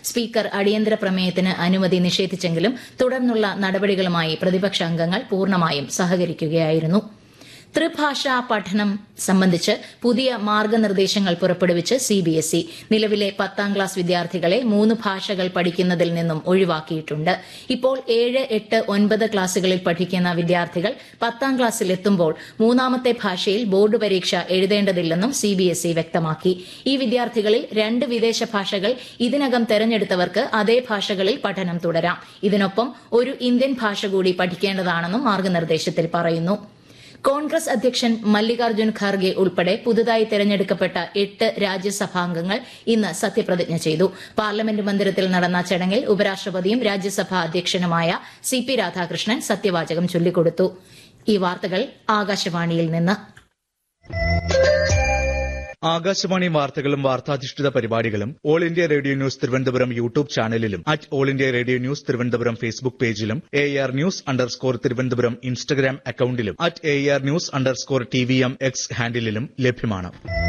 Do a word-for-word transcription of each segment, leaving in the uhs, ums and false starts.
Speaker അടിയന്തര പ്രമേയത്തിന് അനുമതി നിഷേധിച്ചെങ്കിലും തുടർന്നുള്ള നടപടികളുമായി പ്രതിപക്ഷ അംഗങ്ങൾ പൂർണ്ണമായും സഹകരിക്കുകയായിരുന്നു. ത്രിഭാഷാ പഠനം സംബന്ധിച്ച് പുതിയ മാർഗനിർദ്ദേശങ്ങൾ പുറപ്പെടുവിച്ച് സിബിഎസ്ഇ നിലവിലെ പത്താം ക്ലാസ് വിദ്യാർത്ഥികളെ മൂന്ന് ഭാഷകൾ പഠിക്കുന്നതിൽ നിന്നും ഒഴിവാക്കിയിട്ടുണ്ട്. ഇപ്പോൾ ഏഴ് എട്ട് ഒൻപത് ക്ലാസുകളിൽ പഠിക്കുന്ന വിദ്യാർത്ഥികൾ പത്താം ക്ലാസ്സിലെത്തുമ്പോൾ മൂന്നാമത്തെ ഭാഷയിൽ ബോർഡ് പരീക്ഷ എഴുതേണ്ടതില്ലെന്നും സിബിഎസ്ഇ വ്യക്തമാക്കി. ഈ വിദ്യാർത്ഥികളിൽ രണ്ട് വിദേശ ഭാഷകൾ ഇതിനകം തെരഞ്ഞെടുത്തവർക്ക് അതേ ഭാഷകളിൽ പഠനം തുടരാം. ഇതിനൊപ്പം ഒരു ഇന്ത്യൻ ഭാഷ കൂടി പഠിക്കേണ്ടതാണെന്നും മാർഗനിർദ്ദേശത്തിൽ പറയുന്നു. കോൺഗ്രസ് അധ്യക്ഷൻ മല്ലികാർജ്ജുൻ ഖാർഗെ ഉൾപ്പെടെ പുതുതായി തെരഞ്ഞെടുക്കപ്പെട്ട എട്ട് രാജ്യസഭാംഗങ്ങൾ ഇന്ന് സത്യപ്രതിജ്ഞ ചെയ്തു. പാർലമെന്റ് മന്ദിരത്തിൽ നടന്ന ചടങ്ങിൽ ഉപരാഷ്ട്രപതിയും രാജ്യസഭാ അധ്യക്ഷനുമായ സി പി രാധാകൃഷ്ണൻ സത്യവാചകം ചൊല്ലിക്കൊടുത്തു. ഈ വാർത്തകൾ ആകാശവാണിയിൽ നിന്ന്. ആകാശവാണി വാർത്തകളും വാർത്താധിഷ്ഠിത പരിപാടികളും all India radio news Thiruvananthapuram YouTube ചാനലിലും at all India radio news Thiruvananthapuram Facebook പേജിലും A R news underscore Thiruvananthapuram Instagram അക്കൌണ്ടിലും at A R news underscore T V M X ഹാൻഡിലും ലഭ്യമാണ്.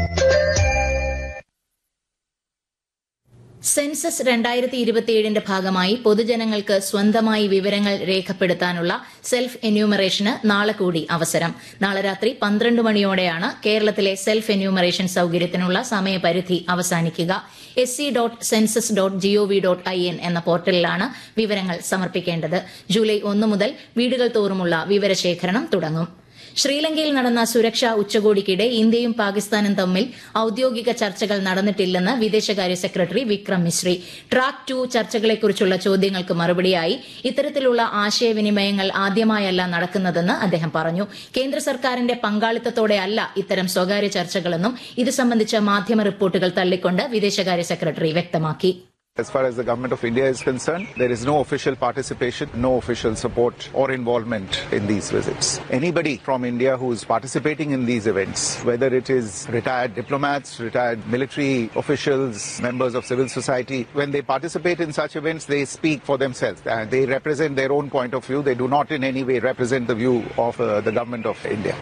സെൻസസ് രണ്ടായിരത്തി ഇരുപത്തിയേഴിന്റെ ഭാഗമായി പൊതുജനങ്ങൾക്ക് സ്വന്തമായി വിവരങ്ങൾ രേഖപ്പെടുത്താനുള്ള സെൽഫ് എന്യൂമറേഷന് നാളെ കൂടി അവസരം. നാളെ രാത്രി പന്ത്രണ്ട് മണിയോടെയാണ് കേരളത്തിലെ സെൽഫ് എന്യൂമറേഷൻ സൌകര്യത്തിനുള്ള സമയപരിധി അവസാനിക്കുക. S C dot census dot G O V dot I N എന്ന പോർട്ടലിലാണ് വിവരങ്ങൾ സമർപ്പിക്കേണ്ടത്. ജൂലൈ ഒന്ന് മുതൽ വീടുകൾ തോറുമുള്ള വിവരശേഖരണം തുടങ്ങും. ശ്രീലങ്കയിൽ നടന്ന സുരക്ഷാ ഉച്ചകോടിക്കിടെ ഇന്ത്യയും പാകിസ്ഥാനും തമ്മിൽ ഔദ്യോഗിക ചർച്ചകൾ നടന്നിട്ടില്ലെന്ന് വിദേശകാര്യ secretary Vikram Misri. Track to ചർച്ചകളെക്കുറിച്ചുള്ള ചോദ്യങ്ങൾക്ക് മറുപടിയായി ഇത്തരത്തിലുള്ള ആശയവിനിമയങ്ങൾ ആദ്യമായല്ല നടക്കുന്നതെന്ന് അദ്ദേഹം പറഞ്ഞു. കേന്ദ്ര സർക്കാരിന്റെ പങ്കാളിത്തത്തോടെയല്ല ഇത്തരം സ്വകാര്യ ചർച്ചകളെന്നും ഇത് സംബന്ധിച്ച മാധ്യമ റിപ്പോർട്ടുകൾ തള്ളിക്കൊണ്ട് വിദേശകാര്യ സെക്രട്ടറി വ്യക്തമാക്കി. As far as the government of India is concerned, there is no official participation, no official support or involvement in these visits. Anybody from India who is participating in these events, whether it is retired diplomats, retired military officials, members of civil society, when they participate in such events, they speak for themselves. And they represent their own point of view. They do not in any way represent the view of uh, the government of India.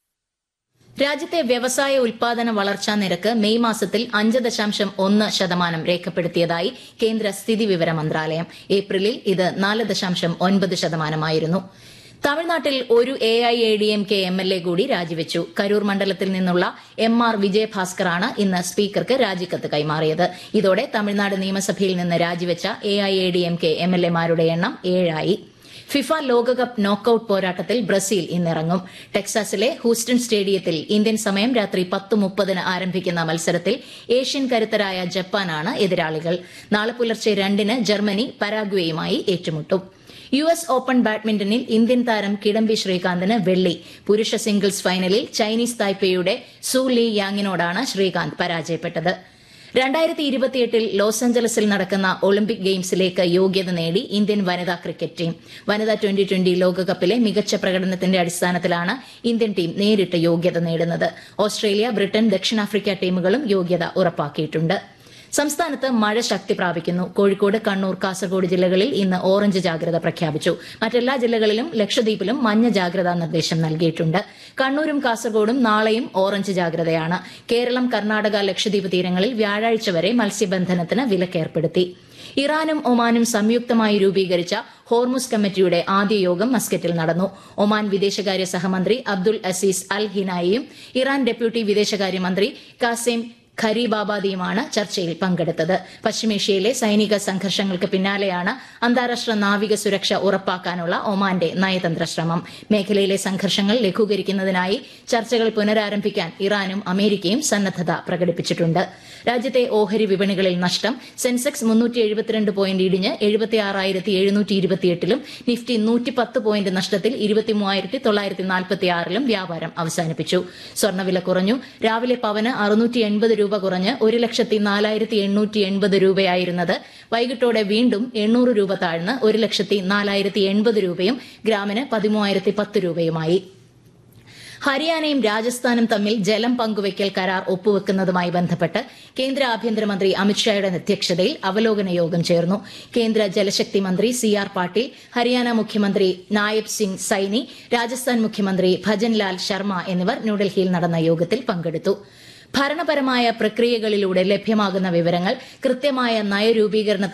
രാജ്യത്തെ വ്യവസായ ഉൽപാദന വളർച്ചാ നിരക്ക് May മാസത്തിൽ അഞ്ച് ദശാംശം ഒന്ന് ശതമാനം രേഖപ്പെടുത്തിയതായി കേന്ദ്ര സ്ഥിതിവിവര മന്ത്രാലയം. ഏപ്രിലിൽ ഇത് നാല് ദശാംശം ഒൻപത് ശതമാനമായിരുന്നു. തമിഴ്നാട്ടിൽ ഒരു A I A D M K M L A കൂടി രാജിവെച്ചു. കരൂർ മണ്ഡലത്തിൽ നിന്നുള്ള എം ആർ വിജയഭാസ്കറാണ് ഇന്ന് സ്പീക്കർക്ക് രാജിക്കത്ത് കൈമാറിയത്. ഇതോടെ തമിഴ്നാട് നിയമസഭയിൽ നിന്ന് രാജിവെച്ച A I A D M K M L എമാരുടെ എണ്ണം ഏഴായി. ഫിഫ ലോകകപ്പ് നോക്കൌട്ട് പോരാട്ടത്തിൽ ബ്രസീൽ ഇന്നിറങ്ങും. ടെക്സാസിലെ ഹൂസ്റ്റൺ സ്റ്റേഡിയത്തിൽ ഇന്ത്യൻ സമയം രാത്രി പത്ത് മുപ്പതിന് ആരംഭിക്കുന്ന മത്സരത്തിൽ ഏഷ്യൻ കരുത്തരായ ജപ്പാനാണ് എതിരാളികൾ. നാളെ പുലർച്ചെ രണ്ടിന് ജർമ്മനി പരാഗ്വേയുമായി ഏറ്റുമുട്ടും. യു എസ് ഓപ്പൺ ബാഡ്മിന്റണിൽ ഇന്ത്യൻ താരം കിഡംബി ശ്രീകാന്തിന് വെള്ളി. പുരുഷ സിംഗിൾസ് ഫൈനലിൽ ചൈനീസ് തായ്പേയുടെ സു ലീ യാങ്ങിനോടാണ് ശ്രീകാന്ത് പരാജയപ്പെട്ടത്. രണ്ടായിരത്തി ഇരുപത്തിയെട്ടിൽ ലോസ് ആഞ്ചലസിൽ നടക്കുന്ന ഒളിമ്പിക് ഗെയിംസിലേക്ക് യോഗ്യത നേടി ഇന്ത്യൻ വനിതാ ക്രിക്കറ്റ് ടീം. വനിതാ ട്വന്റി ട്വന്റി ലോകകപ്പിലെ മികച്ച പ്രകടനത്തിന്റെ അടിസ്ഥാനത്തിലാണ് ഇന്ത്യൻ ടീം നേരിട്ട് യോഗ്യത നേടുന്നത്. ഓസ്ട്രേലിയ, ബ്രിട്ടൻ, ദക്ഷിണാഫ്രിക്ക ടീമുകളും യോഗ്യത ഉറപ്പാക്കിയിട്ടുണ്ട്. സംസ്ഥാനത്ത് മഴ ശക്തി പ്രാപിക്കുന്നു. കോഴിക്കോട്, കണ്ണൂർ, കാസർഗോഡ് ജില്ലകളിൽ ഇന്ന് ഓറഞ്ച് ജാഗ്രത പ്രഖ്യാപിച്ചു. മറ്റെല്ലാ ജില്ലകളിലും ലക്ഷദ്വീപിലും മഞ്ഞ ജാഗ്രതാ നിർദ്ദേശം നൽകിയിട്ടുണ്ട്. കണ്ണൂരും കാസർഗോഡും നാളെയും ഓറഞ്ച് ജാഗ്രതയാണ്. കേരളം, കർണാടക, ലക്ഷദ്വീപ് തീരങ്ങളിൽ വ്യാഴാഴ്ച വരെ മത്സ്യബന്ധനത്തിന് വിലക്കേർപ്പെടുത്തി. ഇറാനും ഒമാനും സംയുക്തമായി രൂപീകരിച്ച ഹോർമുസ് കമ്മിറ്റിയുടെ ആദ്യ യോഗം മസ്കറ്റിൽ നടന്നു. ഒമാൻ വിദേശകാര്യ സഹമന്ത്രി അബ്ദുൽ അസീസ് അൽ ഹിനായിയും ഇറാൻ ഡെപ്യൂട്ടി വിദേശകാര്യമന്ത്രി കാസിം ഖരീബാബാദിയുമാണ് ചർച്ചയിൽ പങ്കെടുത്തത്. പശ്ചിമേഷ്യയിലെ സൈനിക സംഘർഷങ്ങൾക്ക് പിന്നാലെയാണ് അന്താരാഷ്ട്ര നാവിക സുരക്ഷ ഉറപ്പാക്കാനുള്ള ഒമാന്റെ നയതന്ത്ര ശ്രമം. മേഖലയിലെ സംഘർഷങ്ങൾ ലഘൂകരിക്കുന്നതിനായി ചർച്ചകൾ പുനരാരംഭിക്കാൻ ഇറാനും അമേരിക്കയും സന്നദ്ധത പ്രകടിപ്പിച്ചിട്ടുണ്ട്. രാജ്യത്തെ ഓഹരി വിപണികളിൽ നഷ്ടം. സെൻസെക്സ് മുന്നൂറ്റി എഴുപത്തിരണ്ട് പോയിന്റ് ഇടിഞ്ഞ് എഴുപത്തിയാറായിരത്തി എഴുന്നൂറ്റി ഇരുപത്തിയെട്ടിലും നിഫ്റ്റി നൂറ്റിപ്പത്ത് പോയിന്റ് നഷ്ടത്തിൽ ഇരുപത്തിമൂവായിരത്തി തൊള്ളായിരത്തി നാൽപ്പത്തിയാറിലും വ്യാപാരം അവസാനിപ്പിച്ചു. സ്വർണ്ണവില കുറഞ്ഞു. രാവിലെ പവന് അറുന്നൂറ്റി എൺപത് രൂപ കുറഞ്ഞ് ഒരു ലക്ഷത്തി നാലായിരത്തി എണ്ണൂറ്റി എൺപത് രൂപയായിരുന്നത് വൈകിട്ടോടെ വീണ്ടും എണ്ണൂറ് രൂപ താഴ്ന്ന് ഒരു ലക്ഷത്തി നാലായിരത്തി എൺപത് രൂപയും ഗ്രാമിന് പതിമൂവായിരത്തി പത്ത് രൂപയുമായി. ഹരിയാനയും രാജസ്ഥാനും തമ്മിൽ ജലം പങ്കുവയ്ക്കൽ കരാർ ഒപ്പുവെക്കുന്നതുമായി ബന്ധപ്പെട്ട് കേന്ദ്ര ആഭ്യന്തരമന്ത്രി അമിത്ഷായുടെ അധ്യക്ഷതയിൽ അവലോകന യോഗം ചേർന്നു. കേന്ദ്ര ജലശക്തി മന്ത്രി സി ആർ പാട്ടീൽ, ഹരിയാന മുഖ്യമന്ത്രി നായബ് സിംഗ് സൈനി, രാജസ്ഥാൻ മുഖ്യമന്ത്രി ഭജൻലാൽ ശർമ്മ എന്നിവർ ന്യൂഡൽഹിയിൽ നടന്ന യോഗത്തിൽ പങ്കെടുത്തു. ഭരണപരമായ പ്രക്രിയകളിലൂടെ ലഭ്യമാകുന്ന വിവരങ്ങൾ കൃത്യമായ നയരൂപീകരണ